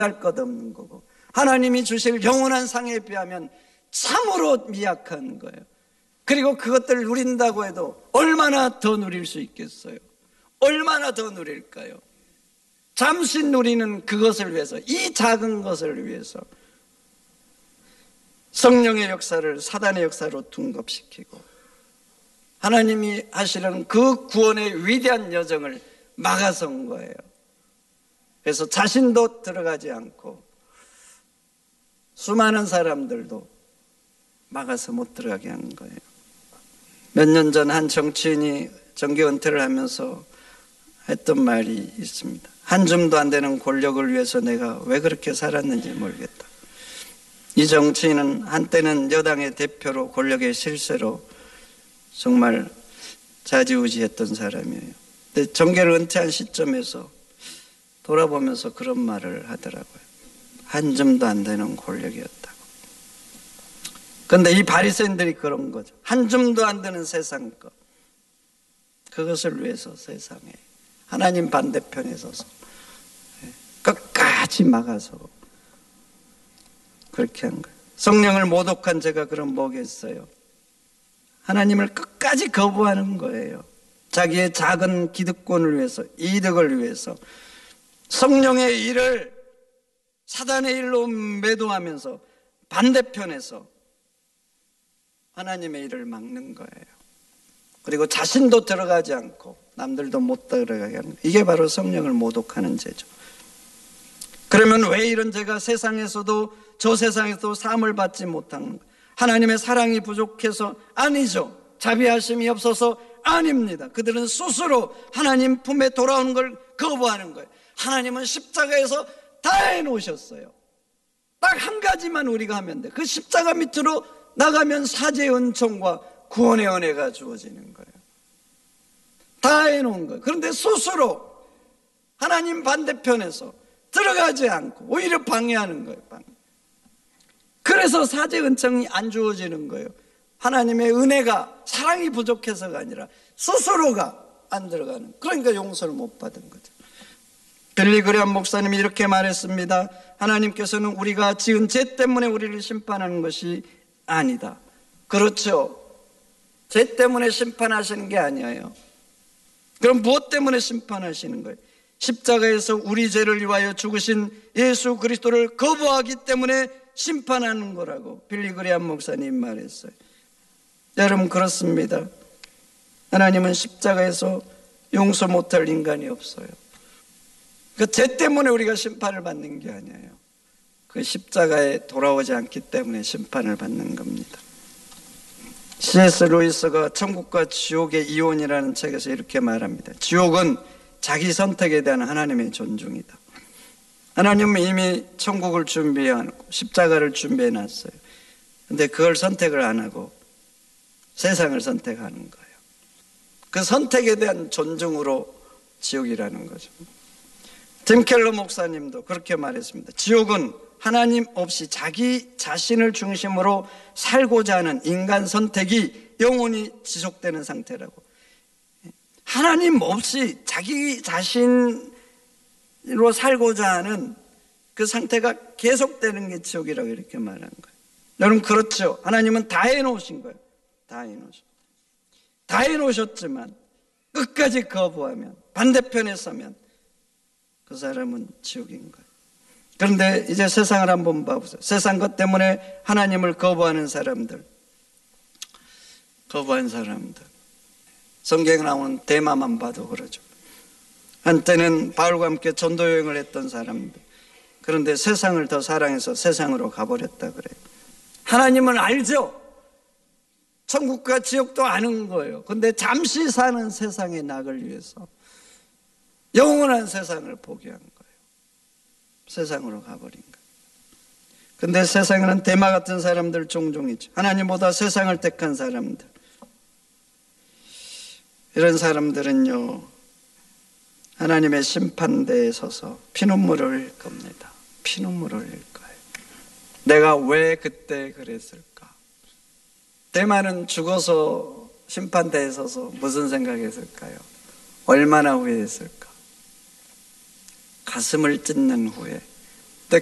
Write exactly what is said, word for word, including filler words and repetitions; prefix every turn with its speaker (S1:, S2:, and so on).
S1: 할 것 없는 거고, 하나님이 주실 영원한 상에 비하면 참으로 미약한 거예요. 그리고 그것들을 누린다고 해도 얼마나 더 누릴 수 있겠어요? 얼마나 더 누릴까요? 잠시 누리는 그것을 위해서, 이 작은 것을 위해서 성령의 역사를 사단의 역사로 둔갑시키고 하나님이 하시는 그 구원의 위대한 여정을 막아선 거예요. 그래서 자신도 들어가지 않고 수많은 사람들도 막아서 못 들어가게 하는 거예요. 몇 년 전 한 정치인이 정계 은퇴를 하면서 했던 말이 있습니다. 한 줌도 안 되는 권력을 위해서 내가 왜 그렇게 살았는지 모르겠다. 이 정치인은 한때는 여당의 대표로 권력의 실세로 정말 좌지우지했던 사람이에요. 근데 정계를 은퇴한 시점에서 돌아보면서 그런 말을 하더라고요. 한 줌도 안 되는 권력이었다고. 그런데 이 바리새인들이 그런 거죠. 한 줌도 안 되는 세상 것, 그것을 위해서 세상에 하나님 반대편에 서서 끝까지 막아서 그렇게 한 거예요. 성령을 모독한 죄가 그럼 뭐겠어요? 하나님을 끝까지 거부하는 거예요. 자기의 작은 기득권을 위해서, 이득을 위해서 성령의 일을 사단의 일로 매도하면서 반대편에서 하나님의 일을 막는 거예요. 그리고 자신도 들어가지 않고 남들도 못 들어가게 하는 거예요. 이게 바로 성령을 모독하는 죄죠. 그러면 왜 이런 죄가 세상에서도 저 세상에서도 사함을 받지 못하는 거예요? 하나님의 사랑이 부족해서 아니죠. 자비하심이 없어서 아닙니다. 그들은 스스로 하나님 품에 돌아오는 걸 거부하는 거예요. 하나님은 십자가에서 다 해놓으셨어요. 딱 한 가지만 우리가 하면 돼. 그 십자가 밑으로 나가면 사죄의 은총과 구원의 은혜가 주어지는 거예요. 다 해놓은 거예요. 그런데 스스로 하나님 반대편에서 들어가지 않고 오히려 방해하는 거예요. 방해. 그래서 사죄 은총이 안 주어지는 거예요. 하나님의 은혜가 사랑이 부족해서가 아니라 스스로가 안 들어가는, 그러니까 용서를 못 받은 거죠. 빌리 그레엄 목사님이 이렇게 말했습니다. 하나님께서는 우리가 지은 죄 때문에 우리를 심판하는 것이 아니다. 그렇죠. 죄 때문에 심판하시는 게 아니에요. 그럼 무엇 때문에 심판하시는 거예요? 십자가에서 우리 죄를 위하여 죽으신 예수 그리스도를 거부하기 때문에 심판하는 거라고 빌리 그레엄 목사님 말했어요. 여러분, 그렇습니다. 하나님은 십자가에서 용서 못할 인간이 없어요. 그 죄 때문에 우리가 심판을 받는 게 아니에요. 그 십자가에 돌아오지 않기 때문에 심판을 받는 겁니다. 씨 에스 루이스가 천국과 지옥의 이혼이라는 책에서 이렇게 말합니다. 지옥은 자기 선택에 대한 하나님의 존중이다. 하나님은 이미 천국을 준비해놓고 십자가를 준비해놨어요. 그런데 그걸 선택을 안 하고 세상을 선택하는 거예요. 그 선택에 대한 존중으로 지옥이라는 거죠. 팀 켈러 목사님도 그렇게 말했습니다. 지옥은 하나님 없이 자기 자신을 중심으로 살고자 하는 인간 선택이 영원히 지속되는 상태라고. 하나님 없이 자기 자신으로 살고자 하는 그 상태가 계속되는 게 지옥이라고 이렇게 말하는 거예요. 여러분, 그렇죠. 하나님은 다 해놓으신 거예요. 다 해놓으셨. 다 해놓으셨지만 끝까지 거부하면, 반대편에 서면 그 사람은 지옥인 거예요. 그런데 이제 세상을 한번 봐보세요. 세상 것 때문에 하나님을 거부하는 사람들, 거부한 사람들. 성경에 나오는 대마만 봐도 그러죠. 한때는 바울과 함께 전도 여행을 했던 사람들. 그런데 세상을 더 사랑해서 세상으로 가버렸다 그래요. 하나님은 알죠. 천국과 지옥도 아는 거예요. 그런데 잠시 사는 세상의 낙을 위해서 영원한 세상을 포기한 거예요. 세상으로 가버린 거예요. 그런데 세상에는 대마 같은 사람들 종종 있죠. 하나님보다 세상을 택한 사람들. 이런 사람들은요, 하나님의 심판대에 서서 피눈물을 흘릴 겁니다. 피눈물을 흘릴 거예요. 내가 왜 그때 그랬을까? 대마는 죽어서 심판대에 서서 무슨 생각했을까요? 얼마나 후회했을까? 가슴을 찢는 후회.